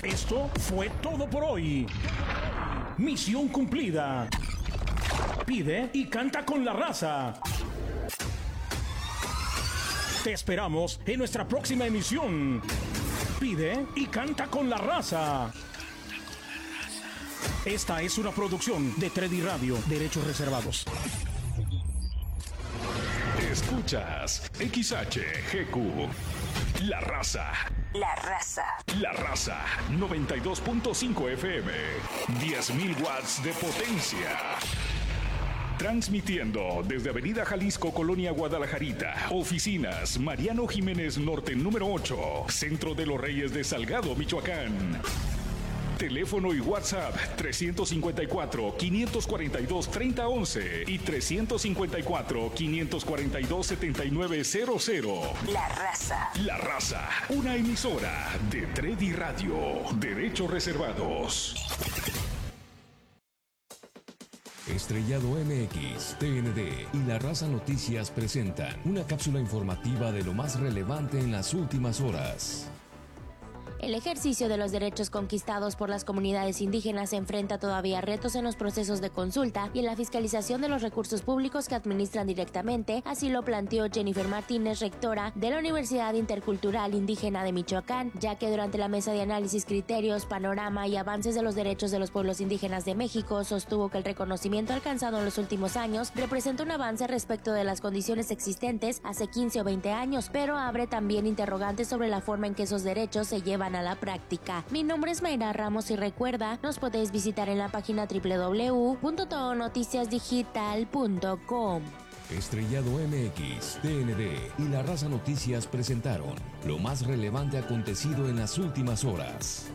Esto fue todo por hoy. Misión cumplida. Pide y canta con la raza. Te esperamos en nuestra próxima emisión. Pide y canta con la raza. Esta es una producción de Treddy Radio, derechos reservados. Escuchas XHGQ. La Raza. La Raza. La Raza 92.5 FM. 10.000 watts de potencia. Transmitiendo desde Avenida Jalisco, Colonia Guadalajarita. Oficinas Mariano Jiménez Norte número 8. Centro de los Reyes de Salgado, Michoacán. Teléfono y WhatsApp 354-542-3011 y 354-542-7900. La Raza. La Raza, una emisora de Treddy Radio, derechos reservados. Estrellado MX, TND y La Raza Noticias presentan una cápsula informativa de lo más relevante en las últimas horas. El ejercicio de los derechos conquistados por las comunidades indígenas enfrenta todavía retos en los procesos de consulta y en la fiscalización de los recursos públicos que administran directamente, así lo planteó Jennifer Martínez, rectora de la Universidad Intercultural Indígena de Michoacán, ya que durante la mesa de análisis, criterios, panorama y avances de los derechos de los pueblos indígenas de México, sostuvo que el reconocimiento alcanzado en los últimos años representa un avance respecto de las condiciones existentes hace 15 o 20 años, pero abre también interrogantes sobre la forma en que esos derechos se llevan a la práctica. Mi nombre es Mayra Ramos y recuerda, nos podéis visitar en la página www.todonoticiasdigital.com. Estrellado MX, TND y La Raza Noticias presentaron lo más relevante acontecido en las últimas horas.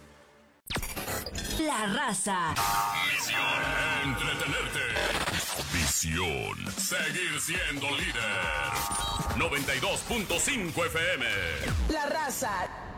La Raza. Misión: entretenerte. Visión: seguir siendo líder. 92.5 FM. La Raza.